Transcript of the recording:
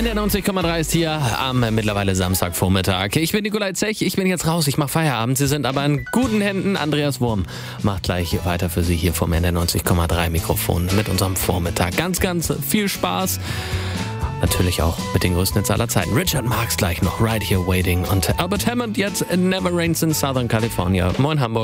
NDR 90,3 ist hier am mittlerweile Samstagvormittag. Ich bin Nikolai Zech, ich bin jetzt raus, ich mache Feierabend. Sie sind aber in guten Händen. Andreas Wurm macht gleich weiter für Sie hier vom NDR 90,3 Mikrofon mit unserem Vormittag. Ganz, ganz viel Spaß. Natürlich auch mit den größten Hits aller Zeiten. Richard Marx gleich noch, Right Here Waiting. Und Albert Hammond jetzt Never Rains in Southern California. Moin Hamburg.